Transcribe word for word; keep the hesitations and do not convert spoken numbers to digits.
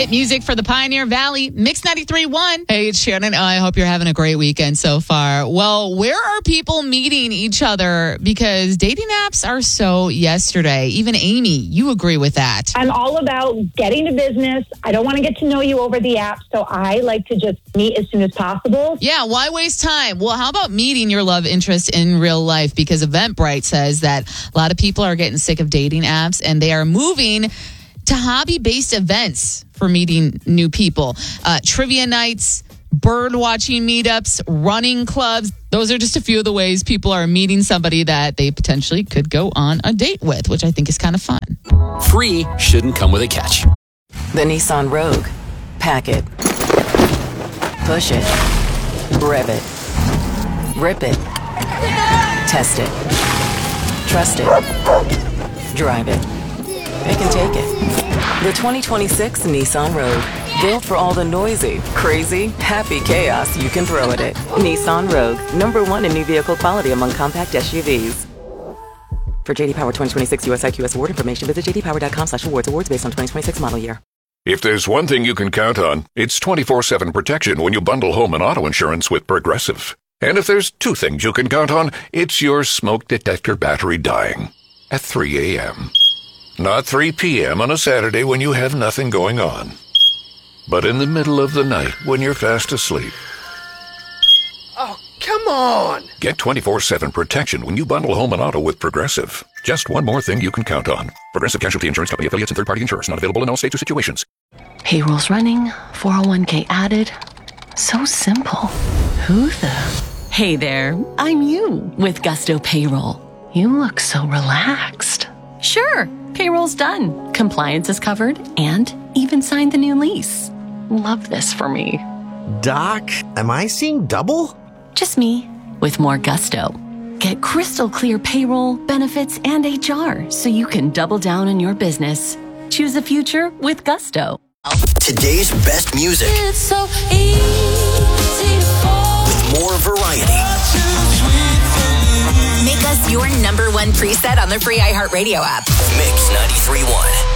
Hit music for the Pioneer Valley, Mix ninety-three point one. Hey, it's Shannon. I hope you're having a great weekend so far. Well, where are people meeting each other? Because dating apps are so yesterday. Even Amy, you agree with that. I'm all about getting to business. I don't want to get to know you over the app, so I like to just meet as soon as possible. Yeah, why waste time? Well, how about meeting your love interest in real life? Because Eventbrite says that a lot of people are getting sick of dating apps and they are moving to hobby-based events for meeting new people. Uh, trivia nights, bird watching meetups, running clubs. Those are just a few of the ways people are meeting somebody that they potentially could go on a date with, which I think is kind of fun. Free shouldn't come with a catch. The Nissan Rogue. Pack it. Push it. Rev it. Rip it. Test it. Trust it. Drive it. Pick and take it. The twenty twenty-six Nissan Rogue. Built for all the noisy, crazy, happy chaos you can throw at it. Nissan Rogue. Number one in new vehicle quality among compact S U Vs. For J D Power twenty twenty-six U S I Q S award information, visit j d power dot com slash awards. Awards based on twenty twenty-six model year. If there's one thing you can count on, it's twenty-four seven protection when you bundle home and auto insurance with Progressive. And if there's two things you can count on, it's your smoke detector battery dying at three a.m. Not three p.m. on a Saturday when you have nothing going on, but in the middle of the night when you're fast asleep. Oh, come on! Get twenty-four seven protection when you bundle home and auto with Progressive. Just one more thing you can count on. Progressive Casualty Insurance Company, affiliates, and third-party insurers. Not available in all states or situations. Payroll's running, four oh one k added. So simple. Who the... Hey there, I'm you with Gusto Payroll. You look so relaxed. Sure, payroll's done. Compliance is covered and even signed the new lease. Love this for me. Doc, am I seeing double? Just me with more gusto. Get crystal clear payroll, benefits, and H R so you can double down on your business. Choose a future with Gusto. Today's best music. It's so easy to fall. With more variety. Make us your number one preset on the free iHeartRadio app. Mix ninety-three point one.